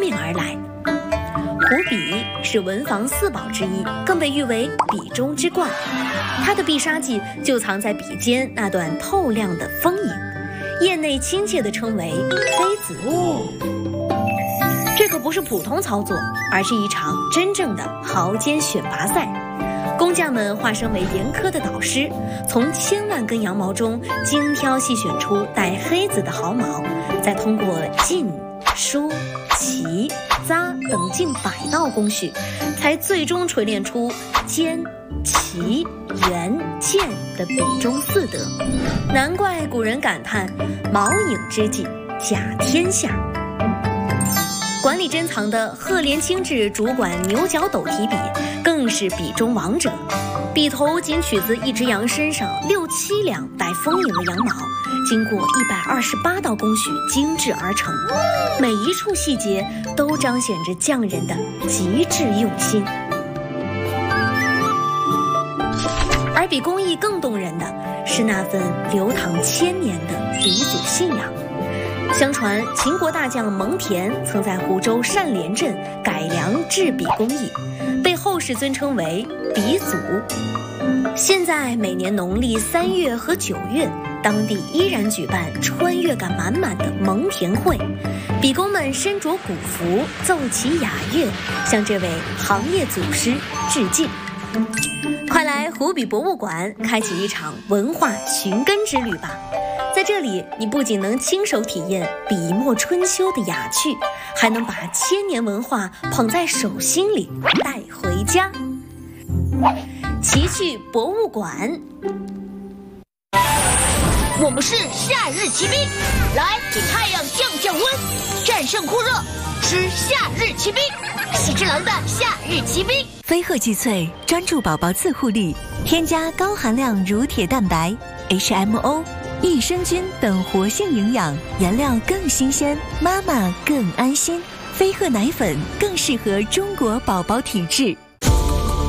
命而来。湖笔是文房四宝之一，更被誉为笔中之冠。它的必杀技就藏在笔尖那段透亮的锋影，业内亲切地称为飞子。这可不是普通操作，而是一场真正的毫尖选拔赛。工匠们化身为严苛的导师，从千万根羊毛中精挑细选出带黑子的毫毛，再通过浸、梳、起、扎等近100道工序，才最终锤炼出尖、齐、圆、剑的笔中4德。难怪古人感叹毛影之际甲天下。管理珍藏的赫连清制主管牛角斗提笔更是笔中王者，笔头仅取自一只羊身上6、7两带锋影的羊毛，经过128道工序精制而成，每一处细节都彰显着匠人的极致用心。而比工艺更动人的是那份流淌1000年的鼻祖信仰。相传秦国大将蒙恬曾在湖州单连镇改良制笔工艺，被后世尊称为笔祖。现在每年农历3月和9月，当地依然举办穿越感满满的蒙恬会，笔工们身着古服，奏起雅乐，向这位行业祖师致敬。快来湖笔博物馆开启一场文化寻根之旅吧！在这里，你不仅能亲手体验笔墨春秋的雅趣，还能把1000年文化捧在手心里带回家。奇趣博物馆， 我们是夏日骑兵，来给太阳降降温，战胜酷热，吃夏日骑兵，喜之郎的夏日骑兵。 飞鹤济萃专注宝宝自护力，添加高含量乳铁蛋白、HMO、益生菌等活性营养，原料更新鲜，妈妈更安心。飞鹤奶粉更适合中国宝宝体质。